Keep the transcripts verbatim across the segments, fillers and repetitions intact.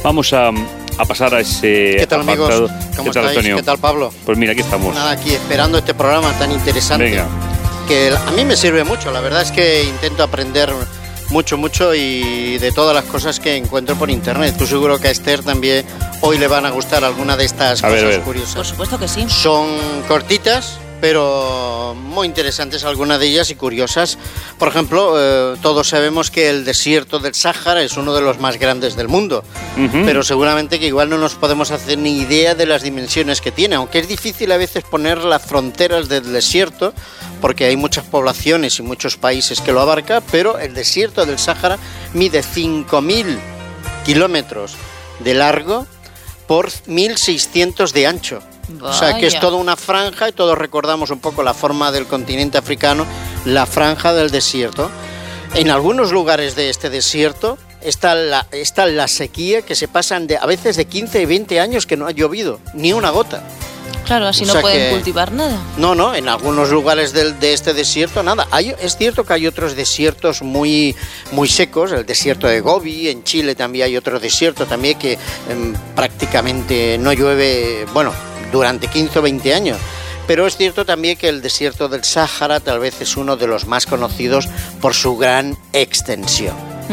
Vamos a, a pasar a ese ¿Qué tal, amigos? apartado. ¿Cómo ¿Qué tal, estáis? Antonio? ¿Qué tal, Pablo? Pues mira, aquí estamos. Nada, aquí esperando este programa tan interesante. Venga. Que a mí me sirve mucho. La verdad es que intento aprender mucho, mucho y de todas las cosas que encuentro por internet. Tú seguro que a Esther también hoy le van a gustar alguna de estas A cosas ver, a ver. curiosas. Por supuesto que sí. Son cortitas, pero muy interesantes algunas de ellas y curiosas. Por ejemplo, eh, todos sabemos que el desierto del Sáhara es uno de los más grandes del mundo, Ujú. pero seguramente que igual no nos podemos hacer ni idea de las dimensiones que tiene, aunque es difícil a veces poner las fronteras del desierto, porque hay muchas poblaciones y muchos países que lo abarca, pero el desierto del Sáhara mide cinco mil kilómetros de largo por mil seiscientos de ancho. O sea, que es Vaya. toda una franja y todos recordamos un poco la forma del continente africano, la franja del desierto. En algunos lugares de este desierto está la, está la sequía, que se pasan de, a veces de quince y veinte años que no ha llovido, ni una gota. Claro, así O no sea pueden que- cultivar nada. No, no, en algunos lugares del, de este desierto nada. Hay, es cierto que hay otros desiertos muy, muy secos, el desierto de Gobi, en Chile también hay otro desierto también que em, prácticamente no llueve, bueno, durante quince o veinte años. Pero es cierto también que el desierto del Sáhara tal vez es uno de los más conocidos por su gran extensión.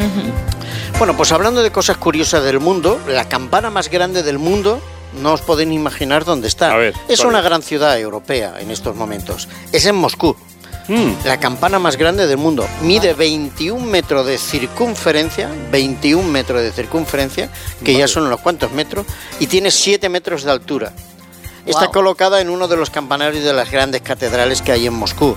Ujú. Bueno, pues hablando de cosas curiosas del mundo, la campana más grande del mundo, no os podéis imaginar dónde está. A ver, es ¿cuál una es? gran ciudad europea en estos momentos. Es en Moscú. Mm. La campana más grande del mundo. Mide veintiún metros de circunferencia, veintiún metros de circunferencia, que ya son unos cuantos metros, y tiene siete metros de altura. Está Guau. colocada en uno de los campanarios de las grandes catedrales que hay en Moscú.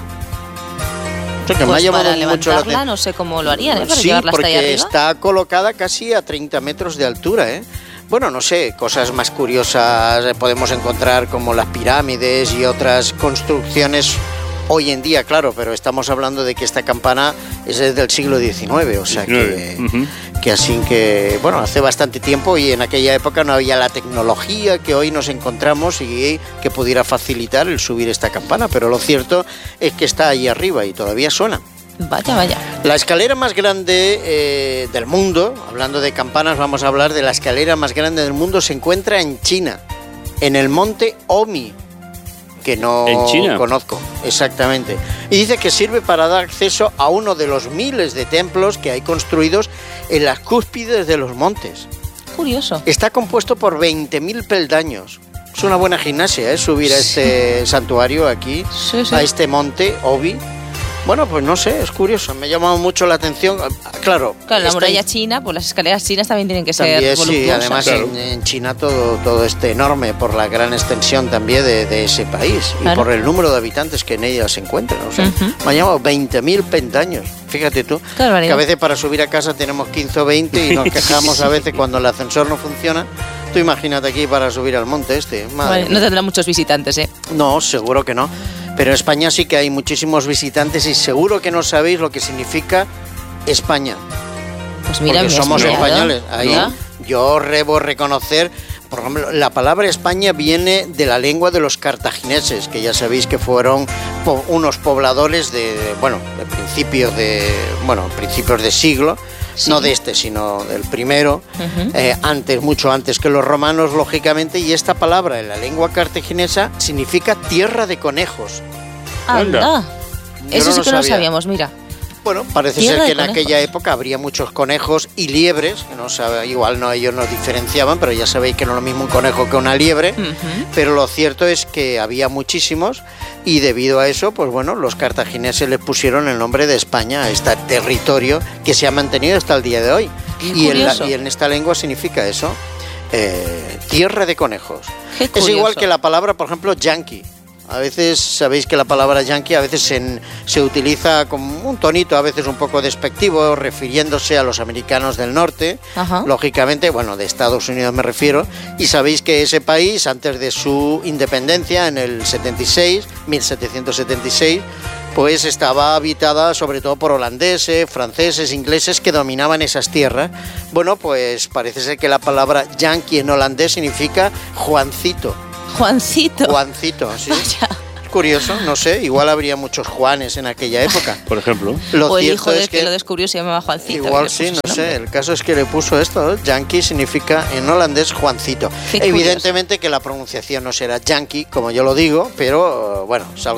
O sea, que me ha Pues llamado para mucho la levantarla, atención. no sé cómo lo harían, ¿eh? Para Sí, llevarla hasta porque ahí arriba. está colocada casi a treinta metros de altura, ¿eh? Bueno, no sé, cosas más curiosas eh, podemos encontrar como las pirámides y otras construcciones hoy en día, claro, pero estamos hablando de que esta campana es desde el siglo diecinueve, o sea que, diecinueve, ujú. que así que, bueno, hace bastante tiempo y en aquella época no había la tecnología que hoy nos encontramos y que pudiera facilitar el subir esta campana, pero lo cierto es que está ahí arriba y todavía suena. Vaya, vaya. La escalera más grande eh, del mundo, hablando de campanas, vamos a hablar de la escalera más grande del mundo, se encuentra en China, en el monte Omi, que no ¿En China? conozco exactamente. Y dice que sirve para dar acceso a uno de los miles de templos que hay construidos en las cúspides de los montes. Curioso. Está compuesto por veinte mil peldaños. Es una buena gimnasia, ¿eh? Subir a este santuario aquí, Sí, sí. a este monte Obi. Bueno, pues no sé, es curioso, me ha llamado mucho la atención. Claro, Claro, la esta muralla in- china, pues las escaleras chinas también tienen que también ser sí, voluptuosas. además Claro. en, en China todo, todo este enorme por la gran extensión también de, de ese país y Claro. por el número de habitantes que en ella se encuentran. O sea, Ujú. me ha llamado veinte mil peldaños, fíjate tú, Qué barbaridad. que a veces para subir a casa tenemos quince o veinte y nos quejamos a veces cuando el ascensor no funciona. Tú imagínate aquí para subir al monte este, madre Vale, mía. no tendrá muchos visitantes, ¿eh? No, seguro que no. Pero en España sí que hay muchísimos visitantes y seguro que no sabéis lo que significa España. Pues mira, Porque me has somos pillado. españoles. Ahí ¿No? yo debo reconocer, por ejemplo, la palabra España viene de la lengua de los cartagineses, que ya sabéis que fueron po- unos pobladores de, bueno, de principios de, bueno, principios de siglo. Sí. No de este, sino del primero, Ujú. eh, antes, mucho antes que los romanos, lógicamente, y esta palabra en la lengua cartaginesa significa tierra de conejos. Anda. Yo Eso no sí lo que no lo sabía. sabíamos, mira. Bueno, parece Tierra ser que de en aquella conejos. época habría muchos conejos y liebres, que no sabe, igual no ellos nos diferenciaban, pero ya sabéis que no es lo mismo un conejo que una liebre. Ujú. Pero lo cierto es que había muchísimos y debido a eso, pues bueno, los cartagineses les pusieron el nombre de España a este territorio que se ha mantenido hasta el día de hoy. Qué Y en, la- curioso. y en esta lengua significa eso, eh, tierra de conejos. Qué Es curioso. igual que la palabra, por ejemplo, yankee. A veces, sabéis que la palabra yankee a veces se, se utiliza como un tonito, a veces un poco despectivo, refiriéndose a los americanos del norte, Ajá. lógicamente, bueno, de Estados Unidos me refiero, y sabéis que ese país, antes de su independencia, en el setenta y seis, mil setecientos setenta y seis, pues estaba habitada sobre todo por holandeses, franceses, ingleses que dominaban esas tierras. Bueno, pues parece ser que la palabra yankee en holandés significa Juancito. Juancito. Juancito, sí. Vaya. curioso, no sé, igual habría muchos Juanes en aquella época. Por ejemplo. Lo O el cierto hijo de es que, que lo descubrió se llamaba Juancito. igual le sí, puso no ese sé. nombre. El caso es que le puso esto, ¿eh? Yankee significa en holandés Juancito. Qué Evidentemente que la pronunciación no será Yankee, como yo lo digo, pero bueno, es algo